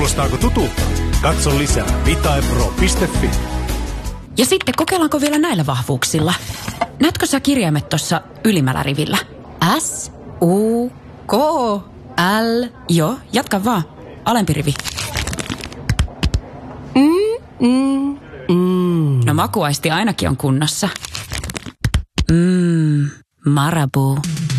Kuulostaako tutulta? Katso lisää vitaepro.fi. Ja sitten kokeillaanko vielä näillä vahvuuksilla? Näetkö sä kirjaimet tuossa ylimmällä rivillä? S, U, K, L. Joo, jatka vaan. Alempi rivi. No makuaisti ainakin on kunnossa. Marabou.